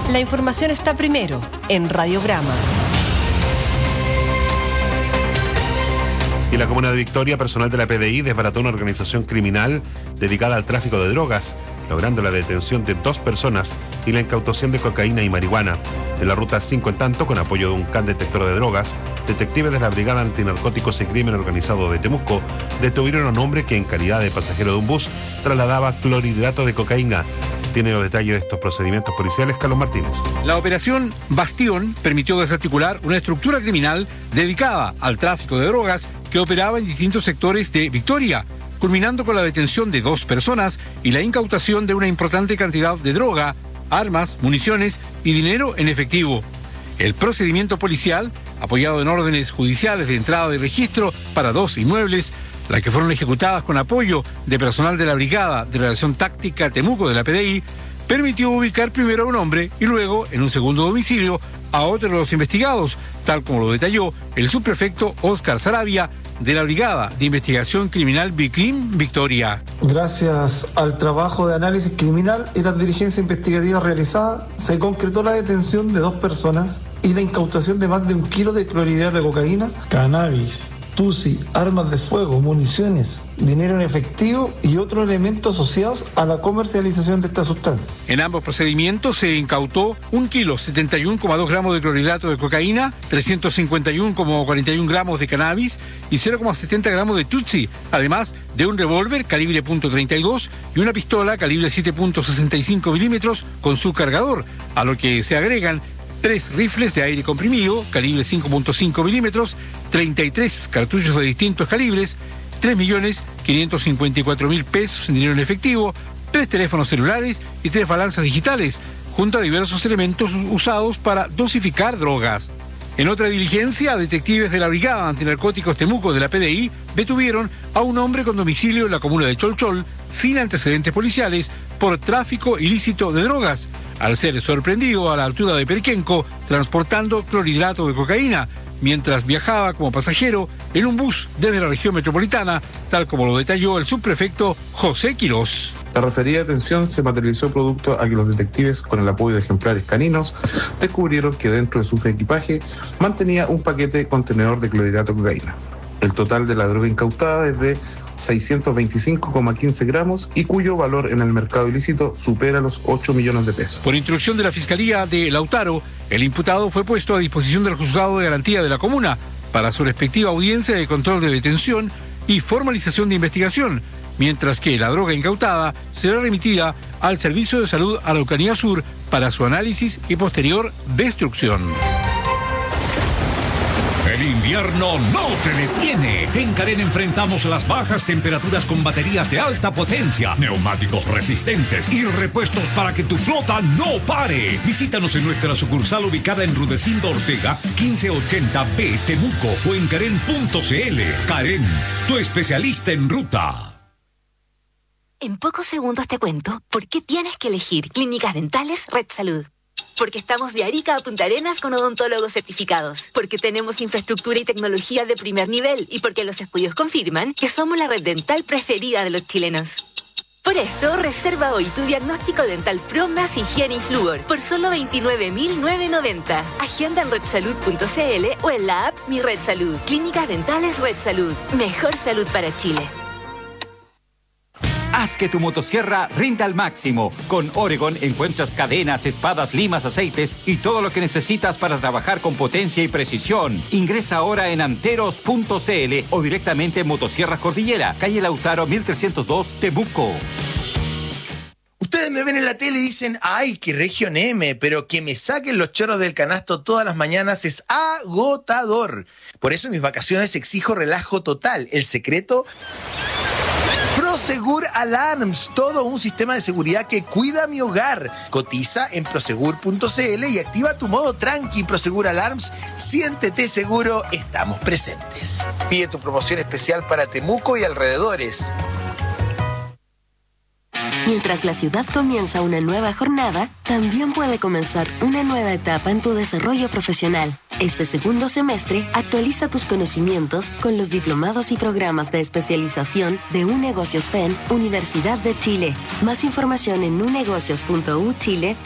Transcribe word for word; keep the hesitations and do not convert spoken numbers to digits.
La información está primero en Radiograma. Y en la comuna de Victoria, personal de la P D I desbarató una organización criminal dedicada al tráfico de drogas, logrando la detención de dos personas y la incautación de cocaína y marihuana. En la ruta cinco, en tanto, con apoyo de un can detector de drogas, detectives de la Brigada Antinarcóticos y Crimen Organizado de Temuco detuvieron a un hombre que en calidad de pasajero de un bus trasladaba clorhidrato de cocaína. Tiene los detalles de estos procedimientos policiales Carlos Martínez. La operación Bastión permitió desarticular una estructura criminal dedicada al tráfico de drogas que operaba en distintos sectores de Victoria, culminando con la detención de dos personas y la incautación de una importante cantidad de droga, armas, municiones y dinero en efectivo. El procedimiento policial, apoyado en órdenes judiciales de entrada y registro para dos inmuebles, las que fueron ejecutadas con apoyo de personal de la Brigada de Relación Táctica Temuco de la P D I, permitió ubicar primero a un hombre y luego, en un segundo domicilio, a otro de los investigados, tal como lo detalló el subprefecto Óscar Saravia de la Brigada de Investigación Criminal Bicrim Victoria. Gracias al trabajo de análisis criminal y las diligencias investigativas realizadas, se concretó la detención de dos personas y la incautación de más de un kilo de clorhidrato de cocaína, cannabis, tusi, armas de fuego, municiones, dinero en efectivo y otros elementos asociados a la comercialización de esta sustancia. En ambos procedimientos se incautó un kilo setenta y uno coma dos gramos de clorhidrato de cocaína, trescientos cincuenta y uno coma cuarenta y uno gramos de cannabis y cero coma setenta gramos de tutsi, además de un revólver calibre punto treinta y dos y una pistola calibre siete punto sesenta y cinco milímetros con su cargador, a lo que se agregan tres rifles de aire comprimido, calibre cinco punto cinco milímetros, treinta y tres cartuchos de distintos calibres, tres millones quinientos cincuenta y cuatro mil pesos en dinero en efectivo, tres teléfonos celulares y tres balanzas digitales, junto a diversos elementos usados para dosificar drogas. En otra diligencia, detectives de la Brigada Antinarcóticos Temuco de la P D I detuvieron a un hombre con domicilio en la comuna de Cholchol, sin antecedentes policiales, por tráfico ilícito de drogas, al ser sorprendido a la altura de Periquenco transportando clorhidrato de cocaína, mientras viajaba como pasajero en un bus desde la región metropolitana, tal como lo detalló el subprefecto José Quirós. La referida detención se materializó producto a que los detectives, con el apoyo de ejemplares caninos, descubrieron que dentro de su equipaje mantenía un paquete contenedor de clorhidrato de cocaína. El total de la droga incautada es de seiscientos veinticinco coma quince gramos y cuyo valor en el mercado ilícito supera los ocho millones de pesos. Por instrucción de la Fiscalía de Lautaro, el imputado fue puesto a disposición del Juzgado de Garantía de la Comuna para su respectiva audiencia de control de detención y formalización de investigación, mientras que la droga incautada será remitida al Servicio de Salud Araucanía Sur para su análisis y posterior destrucción. El invierno no te detiene. En Carén enfrentamos las bajas temperaturas con baterías de alta potencia, neumáticos resistentes y repuestos para que tu flota no pare. Visítanos en nuestra sucursal ubicada en Rudecindo Ortega, quince ochenta B, Temuco, o en carén punto c l. Carén, tu especialista en ruta. En pocos segundos te cuento por qué tienes que elegir Clínicas Dentales Red Salud. Porque estamos de Arica a Punta Arenas con odontólogos certificados. Porque tenemos infraestructura y tecnología de primer nivel. Y porque los estudios confirman que somos la red dental preferida de los chilenos. Por esto, reserva hoy tu diagnóstico dental Pro más higiene y flúor por solo veintinueve mil novecientos noventa. Agenda en red salud punto c l o en la app Mi Red Salud. Clínicas Dentales Red Salud. Mejor salud para Chile. Haz que tu motosierra rinda al máximo. Con Oregon encuentras cadenas, espadas, limas, aceites y todo lo que necesitas para trabajar con potencia y precisión. Ingresa ahora en anteros punto c l o directamente en Motosierras Cordillera, calle Lautaro mil trescientos dos, Temuco. Ustedes me ven en la tele y dicen, ay, qué región M, pero que me saquen los chorros del canasto todas las mañanas es agotador. Por eso en mis vacaciones exijo relajo total. El secreto... Prosegur Alarms, todo un sistema de seguridad que cuida mi hogar. Cotiza en prosegur punto c l y activa tu modo tranqui. Prosegur Alarms, siéntete seguro, estamos presentes. Pide tu promoción especial para Temuco y alrededores. Mientras la ciudad comienza una nueva jornada, también puede comenzar una nueva etapa en tu desarrollo profesional. Este segundo semestre, actualiza tus conocimientos con los diplomados y programas de especialización de UNegocios F E N, Universidad de Chile. Más información en unegocios punto u chile.